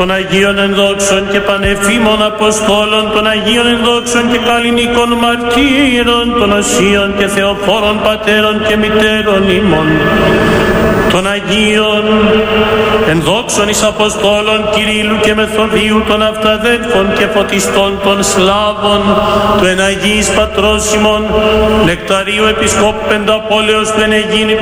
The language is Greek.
των Αγίων ενδόξων και πανεφήμων Αποστόλων, των Αγίων ενδόξων και καλλινικών μαρτύρων, των Οσίων και Θεοφόρων πατέρων και μητέρων ημών, των Αγίων ενδόξων εις Αποστόλων Κυρίλλου και Μεθοδίου, των αυταδέλφων και φωτιστών των Σλάβων, του εν Αγίης Πατρός ημών Νεκταρίου Επισκόπου Πενταπόλεως, του εν Αιγίνη